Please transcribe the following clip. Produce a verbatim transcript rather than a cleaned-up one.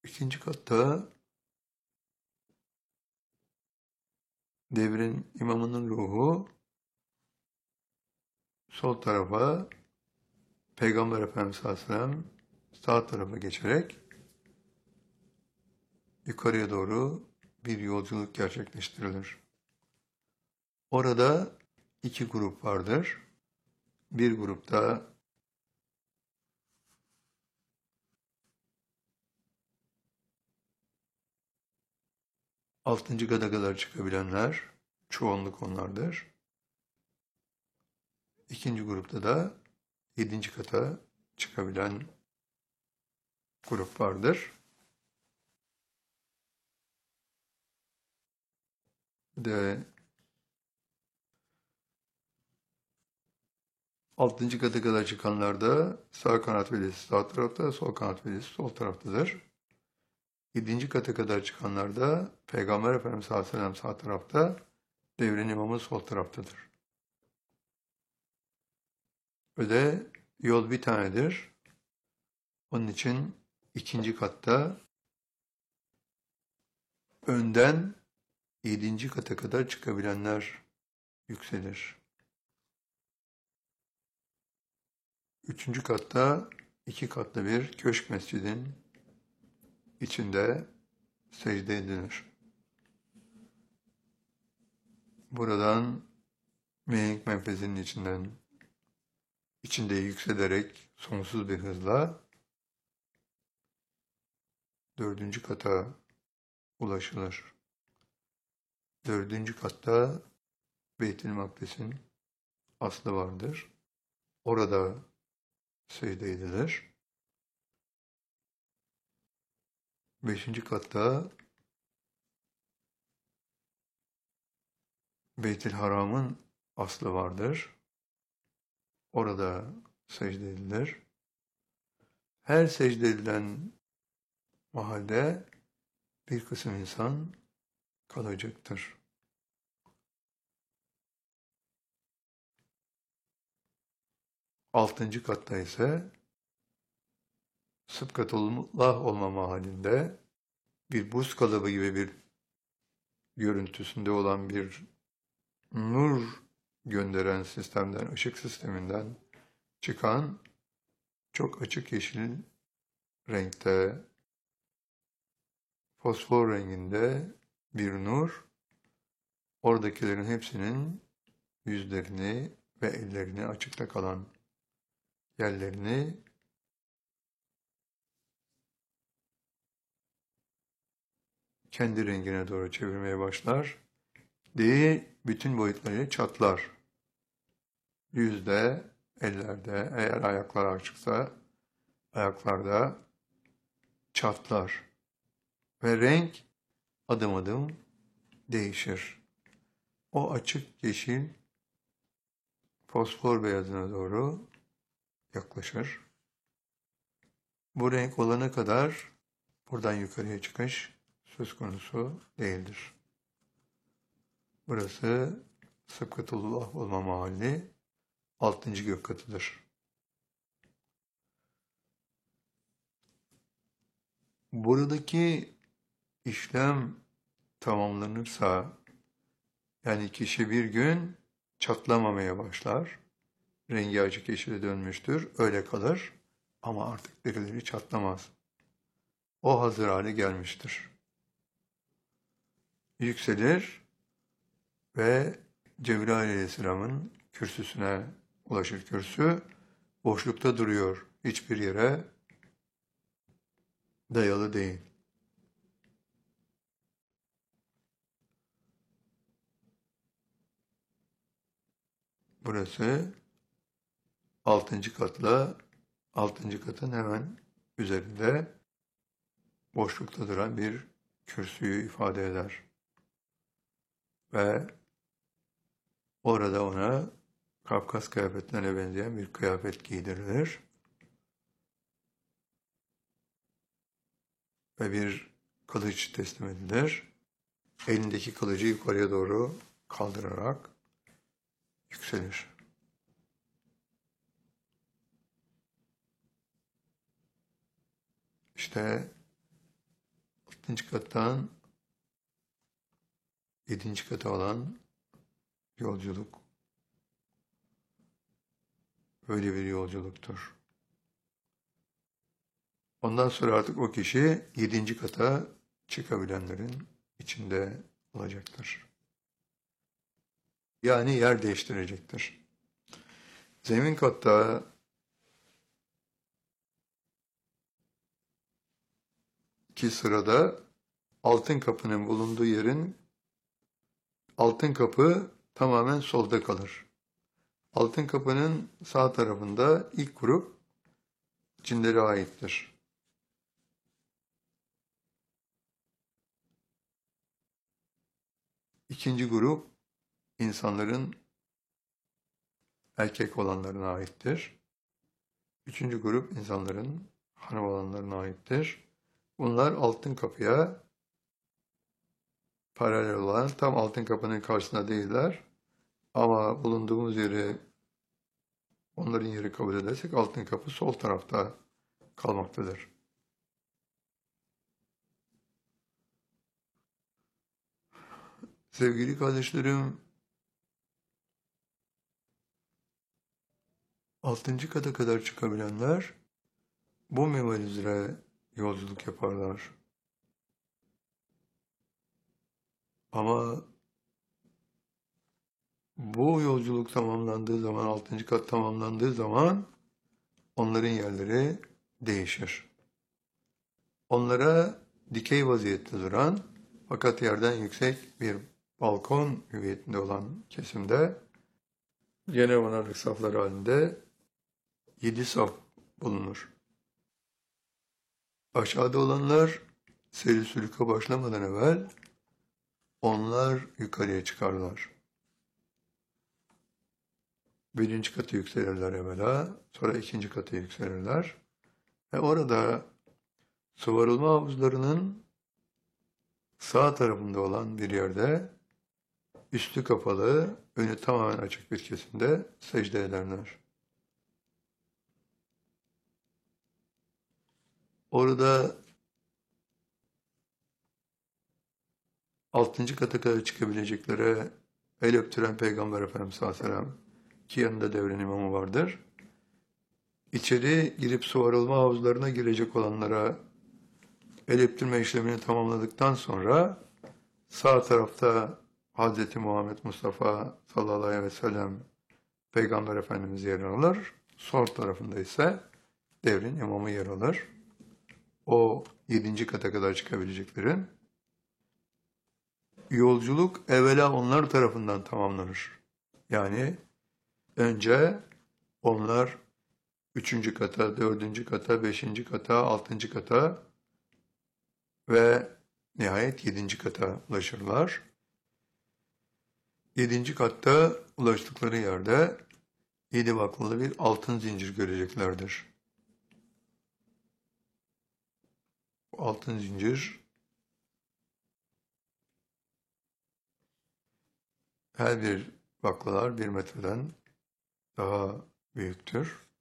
İkinci katta devrin imamının ruhu sol tarafa, Peygamber Efendimiz sallallahu aleyhi ve sellem sağ tarafa geçerek yukarıya doğru bir yolculuk gerçekleştirilir. Orada iki grup vardır. Bir grupta altıncı kata kadar çıkabilenler, çoğunluk onlardır. İkinci grupta da yedinci kata çıkabilen grup vardır. De altıncı kata kadar çıkanlarda sağ kanat velisi sağ tarafta, sol kanat velisi sol taraftadır. Yedinci kata kadar çıkanlarda Peygamber Efendimiz sallallahu aleyhi ve sellem sağ tarafta, devrin imamı sol taraftadır. Ve de yol bir tanedir. Onun için ikinci katta önden yedinci kata kadar çıkabilenler yükselir. Üçüncü katta iki katlı bir köşk mescidin içinde secde edilir. Buradan mihenk menfezinin içinden içinde yükselerek sonsuz bir hızla dördüncü kata ulaşılır. Dördüncü katta Beyt-i Makdis'in aslı vardır. Orada secde edilir. Beşinci katta Beyt-i Haram'ın aslı vardır. Orada secde edilir. Her secde edilen mahalde bir kısım insan kalacaktır. Altıncı katta ise Sıbkatullah olmama halinde bir buz kalıbı gibi bir görüntüsünde olan bir nur gönderen sistemden, ışık sisteminden çıkan çok açık yeşil renkte, fosfor renginde bir nur, oradakilerin hepsinin yüzlerini ve ellerini, açıkta kalan yerlerini kendi rengine doğru çevirmeye başlar. Değil, bütün boyutlarıyla çatlar. Yüzde, ellerde, eğer ayaklar açıksa ayaklarda çatlar. Ve renk adım adım değişir. O açık yeşil fosfor beyazına doğru yaklaşır. Bu renk olana kadar buradan yukarıya çıkış söz konusu değildir. Burası Sıbkatullah olma mahalli altıncı gök katıdır. Buradaki işlem tamamlanırsa, yani kişi bir gün çatlamamaya başlar, rengi açık yeşile dönmüştür, öyle kalır ama artık birileri çatlamaz. O hazır hale gelmiştir. Yükselir ve Cebrail Aleyhisselam'ın kürsüsüne ulaşır. Kürsü boşlukta duruyor, hiçbir yere dayalı değil. Burası altıncı katla altıncı katın hemen üzerinde boşlukta duran bir kürsüyü ifade eder. Ve orada ona Kafkas kıyafetlerine benzeyen bir kıyafet giydirilir. Ve bir kılıç teslim edilir. Elindeki kılıcı yukarıya doğru kaldırarak yükselir. İşte altıncı kattan yedinci kata olan yolculuk böyle bir yolculuktur. Ondan sonra artık o kişi yedinci kata çıkabilenlerin içinde olacaktır. Yani yer değiştirecektir. Zemin katta ki sırada altın kapının bulunduğu yerin altın kapı tamamen solda kalır. Altın kapının sağ tarafında ilk grup cinlere aittir. İkinci grup insanların erkek olanlarına aittir. Üçüncü grup insanların hanım olanlarına aittir. Bunlar altın kapıya paralel olan, tam altın kapının karşısında değiller. Ama bulunduğumuz yeri, onların yeri kabul edersek altın kapı sol tarafta kalmaktadır. Sevgili kardeşlerim, altıncı kata kadar çıkabilenler bu minval üzere yolculuk yaparlar. Ama bu yolculuk tamamlandığı zaman, altıncı kat tamamlandığı zaman onların yerleri değişir. Onlara dikey vaziyette duran fakat yerden yüksek bir balkon hüviyetinde olan kesimde Cenab-ı saflar halinde yedi saf bulunur. Aşağıda olanlar seyri sülüka başlamadan evvel onlar yukarıya çıkarlar. Birinci katı yükselirler evvela, sonra ikinci katı yükselirler. Ve orada sıvarılma havuzlarının sağ tarafında olan bir yerde üstü kapalı, önü tamamen açık bir kesimde secde ederler. Orada altıncı kata kadar çıkabileceklere el öptüren Peygamber Efendimiz sallallahu aleyhi ve sellem ki yanında devrin imamı vardır. İçeri girip su arılma havuzlarına girecek olanlara el öptürme işlemini tamamladıktan sonra sağ tarafta Hazreti Muhammed Mustafa sallallahu aleyhi ve sellem Peygamber Efendimiz yer alır. Sol tarafında ise devrin imamı yer alır. O yedinci kata kadar çıkabileceklerin yolculuk evvela onlar tarafından tamamlanır. Yani önce onlar üçüncü kata, dördüncü kata, beşinci kata, altıncı kata ve nihayet yedinci kata ulaşırlar. Yedinci katta ulaştıkları yerde yedi vaklalı bir altın zincir göreceklerdir. Bu altın zincir her bir baklalar bir metreden daha büyüktür.